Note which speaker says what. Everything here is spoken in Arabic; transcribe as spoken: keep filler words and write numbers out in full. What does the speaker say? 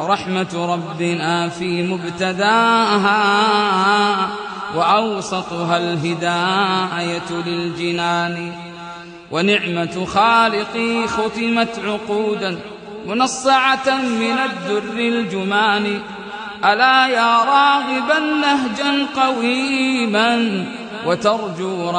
Speaker 1: رحمة ربنا في مبتداها وأوسطها الهداية للجنان. ونعمة خالقي ختمت عقودا منصعة من الدر الجمان. ألا يا راغبا نهجا قويما وترجو